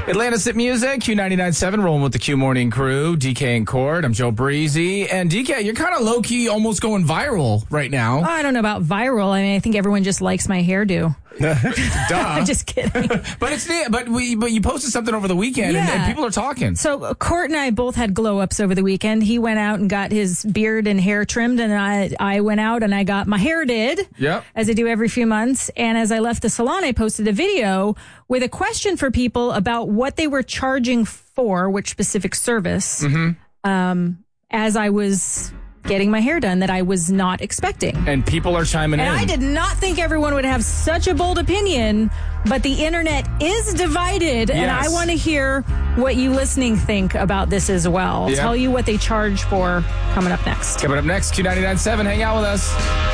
Atlantis at Music, Q99.7, rolling with the Q Morning Crew, DK and Cord. I'm Joe Breezy. And DK, you're kind of low-key almost going viral right now. Oh, I don't know about viral. I mean, I think everyone just likes my hairdo. Duh. Just kidding. But you posted something over the weekend, and people are talking. So Court and I both had glow-ups over the weekend. He went out and got his beard and hair trimmed, and I went out and I got my hair did, as I do every few months. And as I left the salon, I posted a video with a question for people about what they were charging for, which specific service, as I was getting my hair done that I was not expecting. And people are chiming in. And I did not think everyone would have such a bold opinion, but the internet is divided, and I want to hear what you listening think about this as well. I'll tell you what they charge for coming up next. Coming up next, Q99.7. Hang out with us.